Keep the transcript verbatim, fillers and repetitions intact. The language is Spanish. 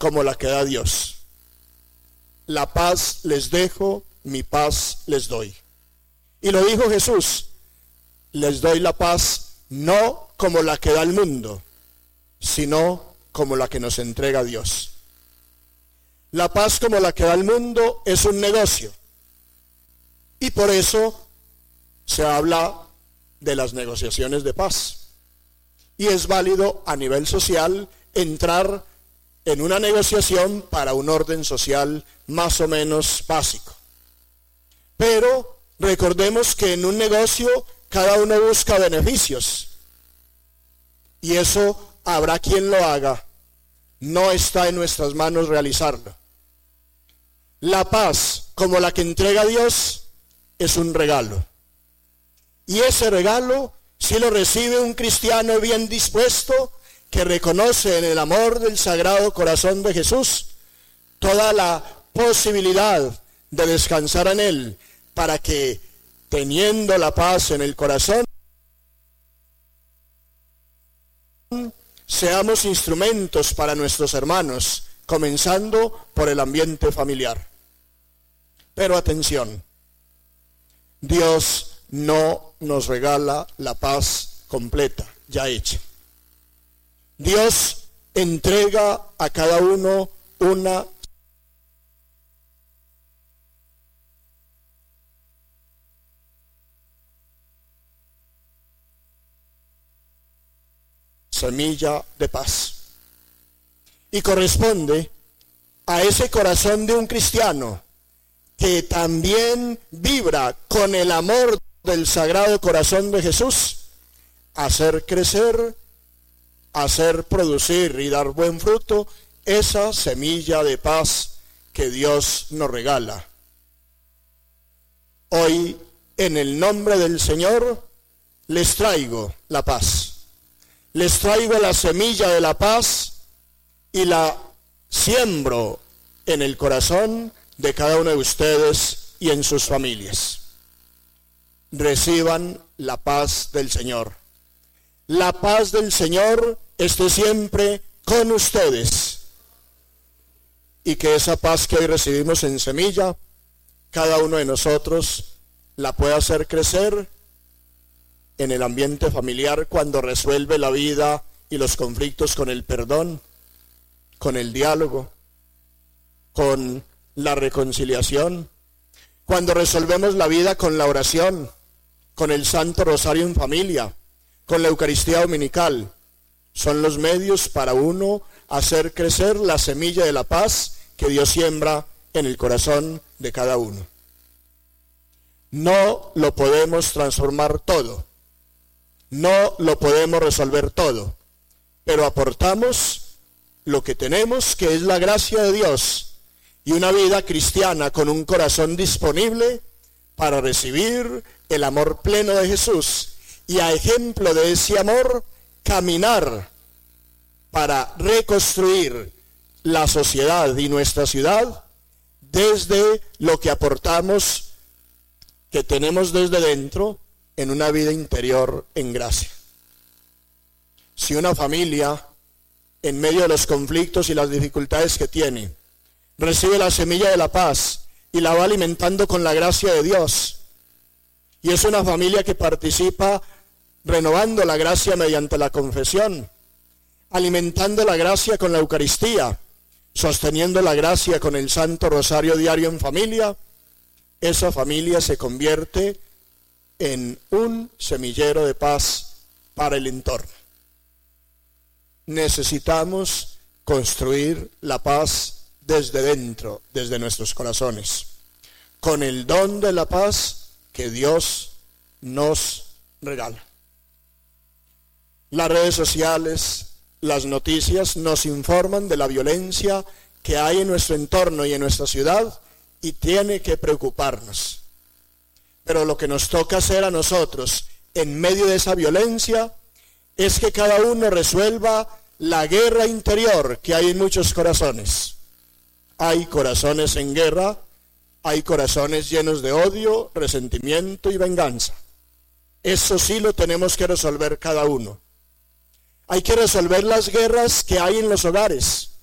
como la que da Dios. La paz les dejo, mi paz les doy. Y lo dijo Jesús, les doy la paz no como la que da el mundo, sino como la que nos entrega Dios. La paz como la que da el mundo es un negocio. Y por eso se habla de las negociaciones de paz. Y es válido a nivel social entrar en una negociación para un orden social más o menos básico. Pero recordemos que en un negocio cada uno busca beneficios. Y eso habrá quien lo haga. No está en nuestras manos realizarlo. La paz, como la que entrega Dios, es un regalo. Y ese regalo, si lo recibe un cristiano bien dispuesto, que reconoce en el amor del Sagrado Corazón de Jesús toda la posibilidad de descansar en Él, para que, teniendo la paz en el corazón, seamos instrumentos para nuestros hermanos, comenzando por el ambiente familiar. Pero atención, Dios no nos regala la paz completa, ya hecha. Dios entrega a cada uno una semilla de paz. Y corresponde a ese corazón de un cristiano que también vibra con el amor del Sagrado Corazón de Jesús, hacer crecer, hacer producir y dar buen fruto esa semilla de paz que Dios nos regala. Hoy, en el nombre del Señor, les traigo la paz. Les traigo la semilla de la paz y la siembro en el corazón de cada uno de ustedes y en sus familias. Reciban la paz del Señor. La paz del Señor esté siempre con ustedes. Y que esa paz que hoy recibimos en semilla, cada uno de nosotros la pueda hacer crecer en el ambiente familiar cuando resuelve la vida y los conflictos con el perdón, con el diálogo, con la reconciliación, cuando resolvemos la vida con la oración, con el Santo Rosario en familia, con la Eucaristía Dominical. Son los medios para uno hacer crecer la semilla de la paz que Dios siembra en el corazón de cada uno. No lo podemos transformar todo, no lo podemos resolver todo, pero aportamos lo que tenemos, que es la gracia de Dios, y una vida cristiana con un corazón disponible para recibir el amor pleno de Jesús, y a ejemplo de ese amor, caminar para reconstruir la sociedad y nuestra ciudad desde lo que aportamos, que tenemos desde dentro, en una vida interior en gracia. Si una familia, en medio de los conflictos y las dificultades que tiene, recibe la semilla de la paz y la va alimentando con la gracia de Dios, y es una familia que participa renovando la gracia mediante la confesión, alimentando la gracia con la Eucaristía, sosteniendo la gracia con el Santo Rosario diario en familia, esa familia se convierte en un semillero de paz para el entorno. Necesitamos construir la paz desde dentro, desde nuestros corazones, con el don de la paz que Dios nos regala. Las redes sociales, las noticias nos informan de la violencia que hay en nuestro entorno y en nuestra ciudad, y tiene que preocuparnos. Pero lo que nos toca hacer a nosotros en medio de esa violencia es que cada uno resuelva la guerra interior que hay en muchos corazones. Hay corazones en guerra, hay corazones llenos de odio, resentimiento y venganza. Eso sí lo tenemos que resolver cada uno. Hay que resolver las guerras que hay en los hogares.